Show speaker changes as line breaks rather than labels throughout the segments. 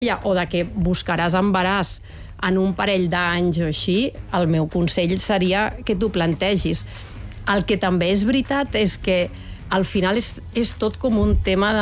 o de que buscaràs embaràs en un parell d'anys o així, el meu consell seria que t'ho plantegis. El que també és veritat és que al final és tot com un tema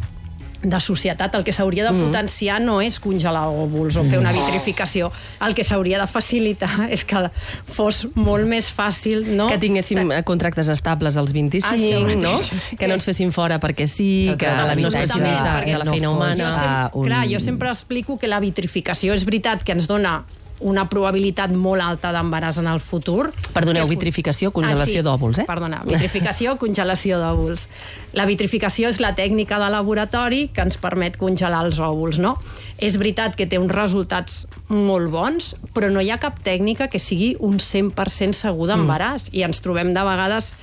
de societat. El que s'hauria de potenciar no és congelar òvuls o fer una vitrificació. El que s'hauria de facilitar és que fos molt més fàcil, no?
Que tinguéssim contractes estables als 25, no? Que no ens fessin fora perquè sí, que no es passi més de la feina humana.
Clar, jo sempre explico que la vitrificació és veritat que ens dona una probabilitat molt alta d'embaràs en el futur.
Perdoneu, vitrificació, congelació d'òvuls, eh?
Perdona, vitrificació, congelació d'òvuls. La vitrificació és la tècnica de laboratori que ens permet congelar els òvuls, no? És veritat que té uns resultats molt bons, però no hi ha cap tècnica que sigui un 100% segur d'embaràs. I ens trobem de vegades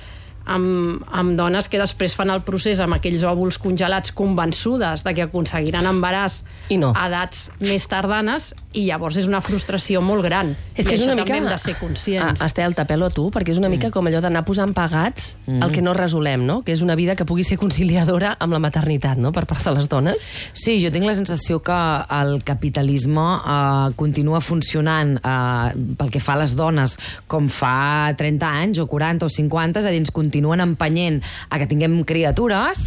amb dones que després fan el procés amb aquells òvuls congelats convençudes de que aconseguiran embaràs a edats més tardanes, i llavors és una frustració molt gran.
És que
I
és
això
una
també
mica...
hem de ser conscients.
Estel, t'apel·lo a tu, perquè és una mica com allò d'anar posant pagats el que no resolem, no? Que és una vida que pugui ser conciliadora amb la maternitat, no?, per part de les dones.
Sí, jo tinc la sensació que el capitalisme continua funcionant pel que fa a les dones com fa 30 anys o 40 o 50, és a dir, ens continuen empenyent a que tinguem criatures.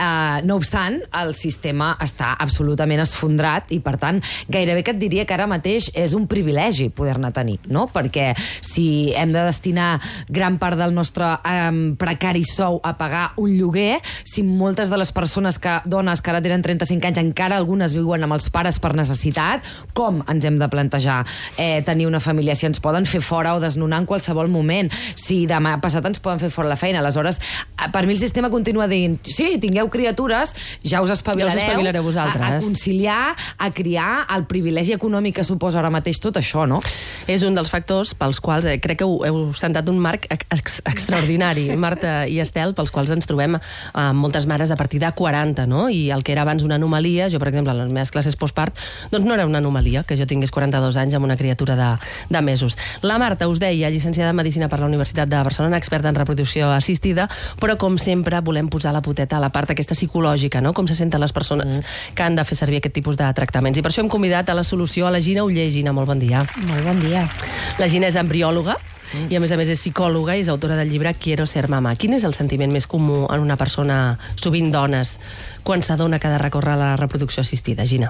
No obstant, el sistema està absolutament esfondrat i, per tant, gairebé que et diria que ara mateix és un privilegi poder-ne tenir, no? Perquè si hem de destinar gran part del nostre precari sou a pagar un lloguer, si moltes de les persones dones que ara tenen 35 anys, encara algunes viuen amb els pares per necessitat, com ens hem de plantejar tenir una família? Si ens poden fer fora o desnonar en qualsevol moment, si demà passat ens poden fer fora la feina. Aleshores, per mi el sistema continua dient, sí, tingueu criatures, ja us espavilareu
vosaltres
a conciliar, a criar, el privilegi econòmic que suposa ara mateix tot això, no?
És un dels factors pels quals crec que heu sentat un marc extraordinari, Marta i Estel, pels quals ens trobem moltes mares a partir de 40, no? I el que era abans una anomalia, jo, per exemple, en les meves classes postpart, doncs no era una anomalia que jo tingués 42 anys amb una criatura de mesos. La Marta, us deia, llicenciada en Medicina per la Universitat de Barcelona, experta en reproducció assistida, però, com sempre, volem posar la poteta a la part aquesta psicològica, no? Com se senten les persones que han de fer servir aquest tipus de tractaments. I per això hem convidat a la solució a la Gina Oller. Gina, molt bon dia.
Molt bon dia.
La Gina és embriòloga i, a més és psicòloga i és autora del llibre Quiero ser mamá. Quin és el sentiment més comú en una persona, sovint dones, quan s'adona que ha de recórrer a la reproducció assistida, Gina?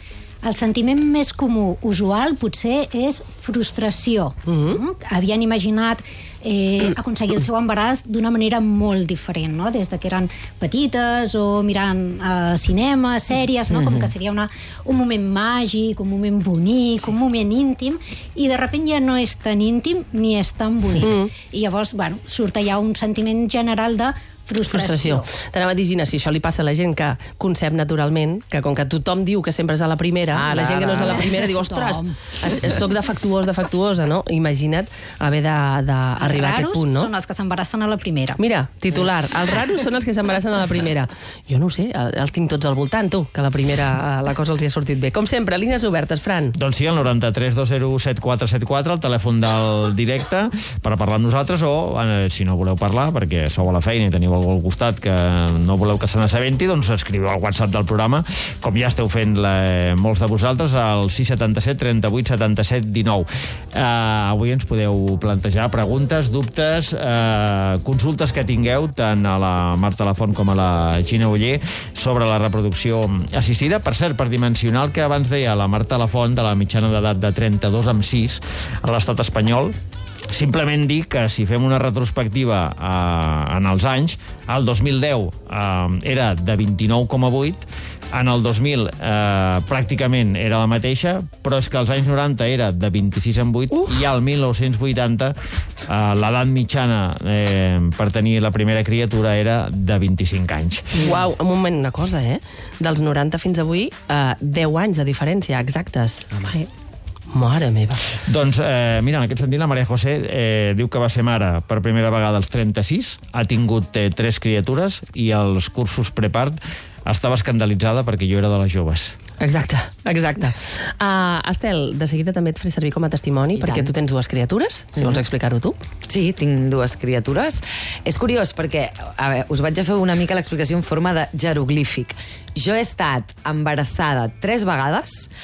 El sentiment més comú, usual, potser és frustració. Havien imaginat aconseguir el seu embaràs d'una manera molt diferent, no? Des de que eren petites o mirant cinema, sèries, no? Com que seria un moment màgic, un moment bonic, un moment íntim, i de sobte ja no és tan íntim ni és tan bonic. I llavors, bueno, surt allà un sentiment general de frustració.
T'anava a dir, Gina, si això li passa a la gent que concep naturalment, que com que tothom diu que sempre és a la primera, la gent que no és a la primera diu, ostres, soc defectuosa, no? Imagina't haver d'arribar a aquest punt, no?
Els raros són els que s'embarassen a la primera.
Mira, titular, els raros són els que s'embarassen a la primera. Jo no ho sé, els tinc tots al voltant, tu, que a la primera la cosa els hi ha sortit bé. Com sempre, línies obertes, Fran.
Doncs sí, el 93 201 7474, el telèfon del directe, per parlar amb nosaltres, o si no voleu parlar, perquè sou a la feina i teniu algú al costat que no voleu que se n'assabenti, doncs escriviu al WhatsApp del programa, com ja esteu fent molts de vosaltres, al 677 38 77 19. Avui ens podeu plantejar preguntes, dubtes, consultes que tingueu tant a la Marta Lafont com a la Gina Oller sobre la reproducció assistida. Per cert, per dimensionar el que abans deia la Marta Lafont de la mitjana d'edat de 32,6 a l'estat espanyol, simplement dir que si fem una retrospectiva en els anys, el 2010 era de 29,8, en el 2000 pràcticament era la mateixa, però és que als anys 90 era de 26,8 i al 1980 l'edat mitjana per tenir la primera criatura era de 25 anys.
Uau, un moment, una cosa, dels 90 fins avui, 10 anys de diferència, exactes.
Sí.
Mare meva.
Doncs, mira, en aquest sentit, la Maria José diu que va ser mare per primera vegada als 36, ha tingut 3 criatures i als cursos prepart estava escandalitzada perquè jo era de les joves.
Exacte. Estel, de seguida també et faré servir com a testimoni, perquè tu tens 2 criatures, si vols explicar-ho tu.
Sí, tinc 2 criatures. És curiós perquè, a veure, us vaig a fer una mica l'explicació en forma de jeroglífic. Jo he estat embarassada 3 vegades